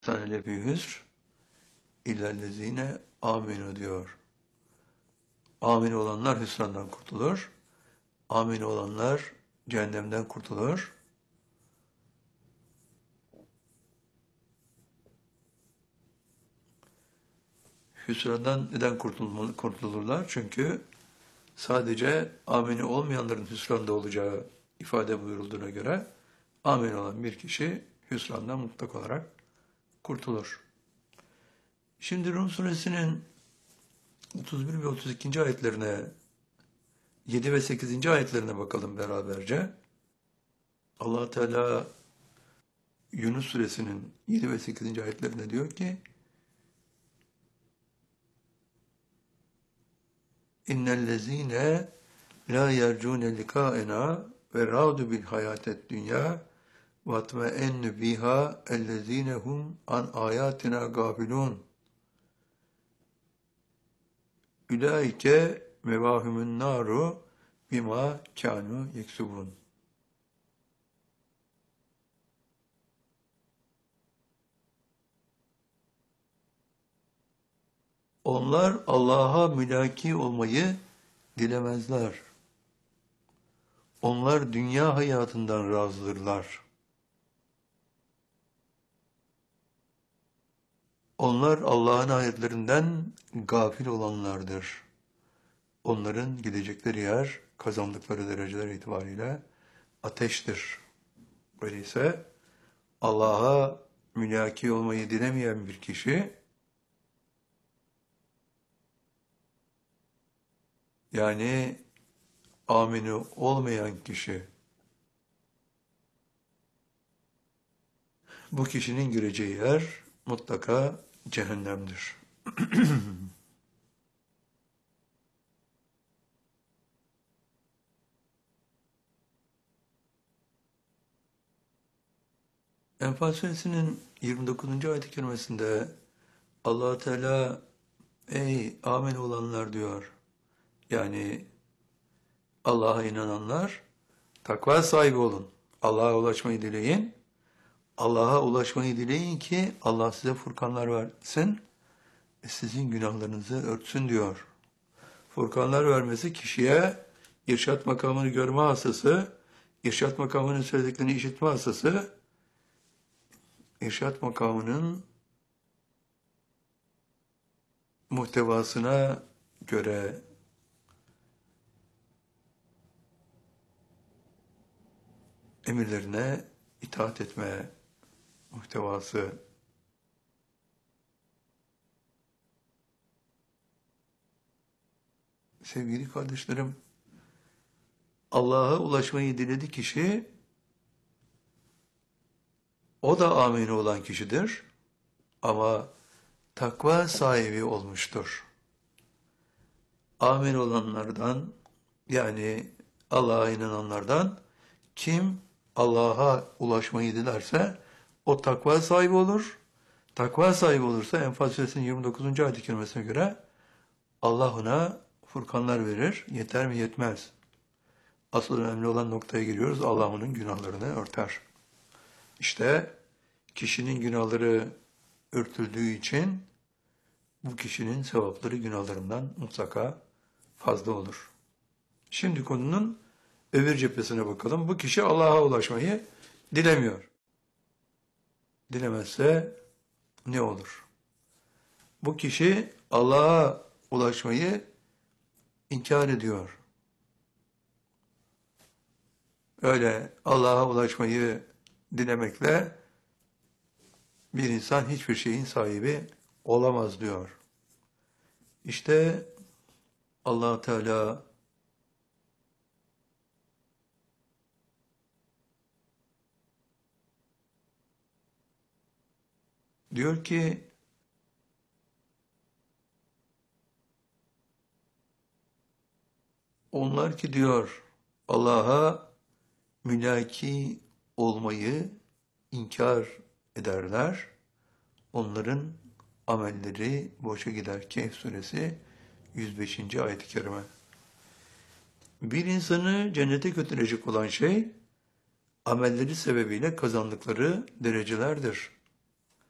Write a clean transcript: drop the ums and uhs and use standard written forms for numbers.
Sanele bir hüsr illellezine aminu diyor. Amin olanlar hüsrandan kurtulur. Amin olanlar cehennemden kurtulur. Hüsrandan neden kurtulurlar? Çünkü sadece amini olmayanların hüsranda olacağı ifade buyurulduğuna göre amin olan bir kişi hüsrandan mutlak olarak kurtulur. Şimdi Rum suresinin 31 ve 32. ayetlerine, 7 ve 8. ayetlerine bakalım beraberce. Allah Teala Yunus suresinin 7 ve 8. ayetlerinde diyor ki: İnnellezîne lâ yercûne likâena ve râdu bil hayâted dünyâ ve atme'ennu bihâ ellezîne hum an âyâtina gâfilûn. Ülaike mevâhumün nâru bimâ kânû yeksubûn. Onlar Allah'a mülaki olmayı dilemezler. Onlar dünya hayatından razıdırlar. Onlar Allah'ın ayetlerinden gafil olanlardır. Onların gidecekleri yer, kazandıkları dereceler itibariyle ateştir. Öyleyse Allah'a mülaki olmayı dilemeyen bir kişi, yani amini olmayan kişi, bu kişinin gireceği yer mutlaka cehennemdir. Enfal suresinin 29. ayet-i kerimesinde Allah Teala ey amin olanlar diyor. Yani Allah'a inananlar takva sahibi olun. Allah'a ulaşmayı dileyin. Allah'a ulaşmayı dileyin ki Allah size furkanlar versin, sizin günahlarınızı örtsün diyor. Furkanlar vermesi kişiye irşat makamını görme hasası, irşat makamının söylediklerini işitme hasası, irşat makamının muhtevasına göre emirlerine itaat etme muhtevası. Sevgili kardeşlerim, Allah'a ulaşmayı diledi kişi, o da amin olan kişidir ama takva sahibi olmuştur. Amin olanlardan, yani Allah'a inananlardan kim Allah'a ulaşmayı dilerse o takva sahibi olur. Takva sahibi olursa Enfal suresinin 29. ayet-i kerimesine göre Allah ona furkanlar verir. Yeter mi? Yetmez. Asıl önemli olan noktaya giriyoruz. Allah onun günahlarını örter. İşte kişinin günahları örtüldüğü için bu kişinin sevapları günahlarından mutlaka fazla olur. Şimdi konunun öbür cephesine bakalım. Bu kişi Allah'a ulaşmayı dilemiyor. Dilemezse ne olur? Bu kişi Allah'a ulaşmayı inkar ediyor. Öyle Allah'a ulaşmayı dilemekle bir insan hiçbir şeyin sahibi olamaz diyor. İşte Allah Teala diyor ki onlar ki diyor Allah'a mülaki olmayı inkar ederler. Onların amelleri boşa gider. Kehf suresi 105. ayet-i kerime. Bir insanı cennete götürecek olan şey amelleri sebebiyle kazandıkları derecelerdir.